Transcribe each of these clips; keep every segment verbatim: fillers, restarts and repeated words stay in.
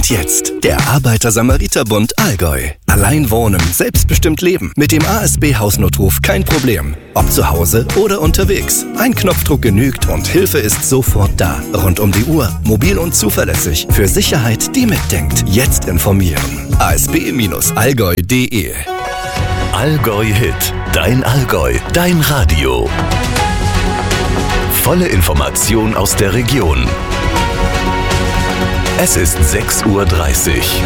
Und jetzt der Arbeiter-Samariter-Bund Allgäu. Allein wohnen, selbstbestimmt leben. Mit dem A S B-Hausnotruf kein Problem. Ob zu Hause oder unterwegs. Ein Knopfdruck genügt und Hilfe ist sofort da. Rund um die Uhr, mobil und zuverlässig. Für Sicherheit, die mitdenkt. Jetzt informieren. a s b Bindestrich allgäu punkt d e Allgäu Hit. Dein Allgäu. Dein Radio. Volle Information aus der Region. Es ist sechs Uhr dreißig.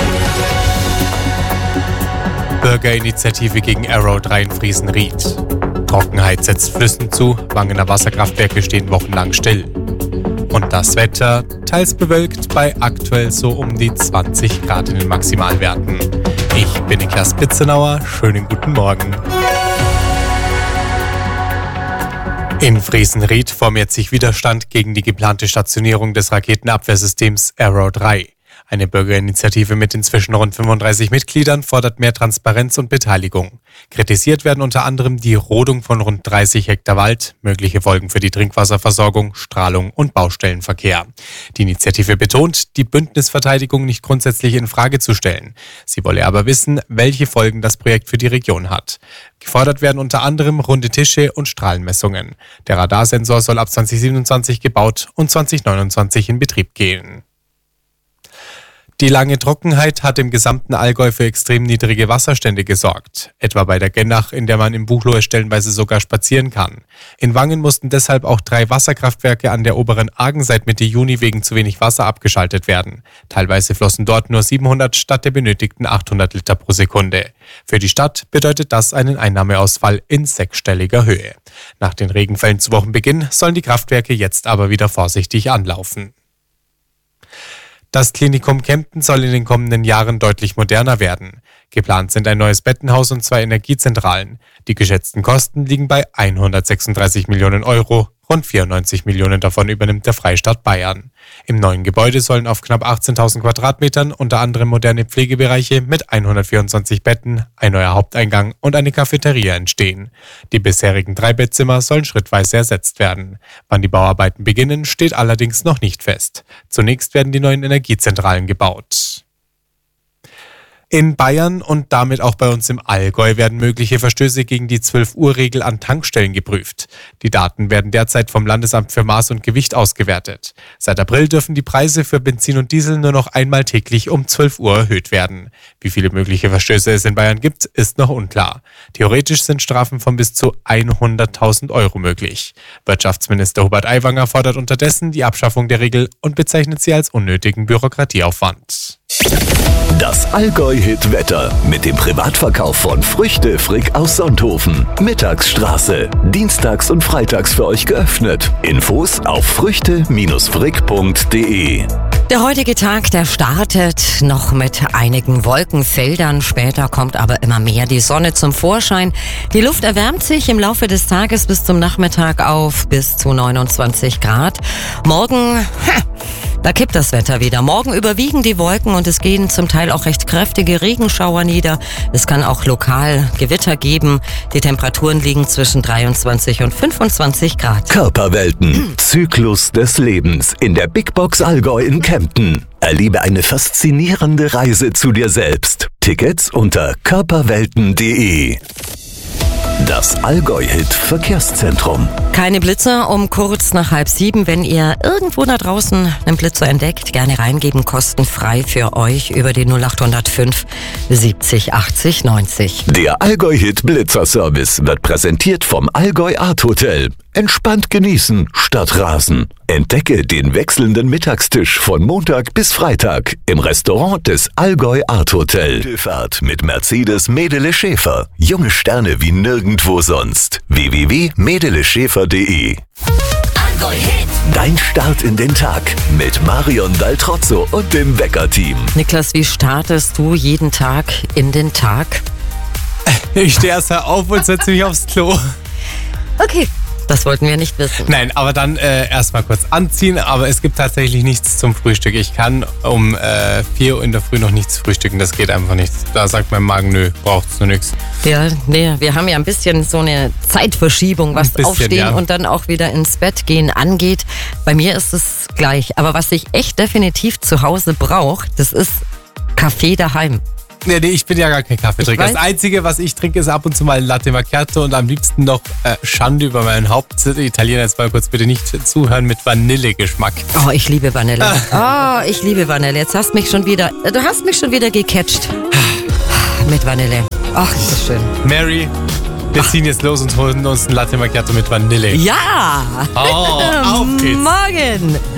Bürgerinitiative gegen Arrow drei in Friesenried. Trockenheit setzt Flüssen zu, Wangener Wasserkraftwerke stehen wochenlang still. Und das Wetter, teils bewölkt bei aktuell so um die zwanzig Grad in den Maximalwerten. Ich bin Niklas Pitzenauer, schönen guten Morgen. In Friesenried formiert sich Widerstand gegen die geplante Stationierung des Raketenabwehrsystems Arrow drei. Eine Bürgerinitiative mit inzwischen rund fünfunddreißig Mitgliedern fordert mehr Transparenz und Beteiligung. Kritisiert werden unter anderem die Rodung von rund dreißig Hektar Wald, mögliche Folgen für die Trinkwasserversorgung, Strahlung und Baustellenverkehr. Die Initiative betont, die Bündnisverteidigung nicht grundsätzlich in Frage zu stellen. Sie wolle aber wissen, welche Folgen das Projekt für die Region hat. Gefordert werden unter anderem runde Tische und Strahlenmessungen. Der Radarsensor soll ab zwanzig siebenundzwanzig gebaut und zwanzig neunundzwanzig in Betrieb gehen. Die lange Trockenheit hat im gesamten Allgäu für extrem niedrige Wasserstände gesorgt. Etwa bei der Gennach, in der man im Buchloe stellenweise sogar spazieren kann. In Wangen mussten deshalb auch drei Wasserkraftwerke an der oberen Argen seit Mitte Juni wegen zu wenig Wasser abgeschaltet werden. Teilweise flossen dort nur siebenhundert statt der benötigten achthundert Liter pro Sekunde. Für die Stadt bedeutet das einen Einnahmeausfall in sechsstelliger Höhe. Nach den Regenfällen zu Wochenbeginn sollen die Kraftwerke jetzt aber wieder vorsichtig anlaufen. Das Klinikum Kempten soll in den kommenden Jahren deutlich moderner werden. Geplant sind ein neues Bettenhaus und zwei Energiezentralen. Die geschätzten Kosten liegen bei hundertsechsunddreißig Millionen Euro. Rund vierundneunzig Millionen davon übernimmt der Freistaat Bayern. Im neuen Gebäude sollen auf knapp achtzehntausend Quadratmetern unter anderem moderne Pflegebereiche mit hundertvierundzwanzig Betten, ein neuer Haupteingang und eine Cafeteria entstehen. Die bisherigen drei Bettzimmer sollen schrittweise ersetzt werden. Wann die Bauarbeiten beginnen, steht allerdings noch nicht fest. Zunächst werden die neuen Energiezentralen gebaut. In Bayern und damit auch bei uns im Allgäu werden mögliche Verstöße gegen die zwölf Uhr Regel an Tankstellen geprüft. Die Daten werden derzeit vom Landesamt für Maß und Gewicht ausgewertet. Seit April dürfen die Preise für Benzin und Diesel nur noch einmal täglich um zwölf Uhr erhöht werden. Wie viele mögliche Verstöße es in Bayern gibt, ist noch unklar. Theoretisch sind Strafen von bis zu hunderttausend Euro möglich. Wirtschaftsminister Hubert Aiwanger fordert unterdessen die Abschaffung der Regel und bezeichnet sie als unnötigen Bürokratieaufwand. Das Allgäu-Hit-Wetter mit dem Privatverkauf von Früchte Frick aus Sonthofen. Mittagsstraße. Dienstags und freitags für euch geöffnet. Infos auf früchte frick punkt d e. Der heutige Tag, der startet noch mit einigen Wolkenfeldern. Später kommt aber immer mehr die Sonne zum Vorschein. Die Luft erwärmt sich im Laufe des Tages bis zum Nachmittag auf bis zu neunundzwanzig Grad. Morgen, ha, da kippt das Wetter wieder. Morgen überwiegen die Wolken und es gehen zum Teil auch recht kräftige Regenschauer nieder. Es kann auch lokal Gewitter geben. Die Temperaturen liegen zwischen dreiundzwanzig und fünfundzwanzig Grad. Körperwelten. Zyklus des Lebens in der Big Box Allgäu in Kempten. Erlebe eine faszinierende Reise zu dir selbst. Tickets unter körperwelten punkt d e. Das Allgäu-Hit-Verkehrszentrum. Keine Blitzer um kurz nach halb sieben. Wenn ihr irgendwo da draußen einen Blitzer entdeckt, gerne reingeben, kostenfrei für euch über die null acht null fünf siebzig achtzig neunzig. Der Allgäu-Hit-Blitzer-Service wird präsentiert vom Allgäu Art Hotel. Entspannt genießen statt rasen. Entdecke den wechselnden Mittagstisch von Montag bis Freitag im Restaurant des Allgäu Art Hotel. Fahrt mit Mercedes Medele Schäfer. Junge Sterne wie nirgendwo sonst. w w w punkt medele schäfer punkt d e. Allgäu Hit. Dein Start in den Tag mit Marion Daltrozzo und dem Wecker-Team. Niklas, wie startest du jeden Tag in den Tag? Ich stehe erst mal auf und setze mich aufs Klo. Okay. Das wollten wir nicht wissen. Nein, aber dann äh, erstmal kurz anziehen. Aber es gibt tatsächlich nichts zum Frühstück. Ich kann um äh, vier Uhr in der Früh noch nichts frühstücken. Das geht einfach nicht. Da sagt mein Magen, nö, braucht's nur nichts. Ja, nee, wir haben ja ein bisschen so eine Zeitverschiebung, was bisschen, Aufstehen ja. und dann auch wieder ins Bett gehen angeht. Bei mir ist es gleich. Aber was ich echt definitiv zu Hause brauche, das ist Kaffee daheim. Nee, nee, ich bin ja gar kein Kaffeetrinker. Ich Das Einzige, was ich trinke, ist ab und zu mal Latte Macchiato und am liebsten noch äh, Schande über mein Haupt. Italiener, jetzt mal kurz bitte nicht zuhören, mit Vanillegeschmack. Oh, ich liebe Vanille. Oh, ich liebe Vanille. Jetzt hast mich schon wieder, du hast mich schon wieder gecatcht. Mit Vanille. Ach, ist das schön. Mary, wir ziehen jetzt los und holen uns ein Latte Macchiato mit Vanille. Ja! Oh, auf geht's. Morgen!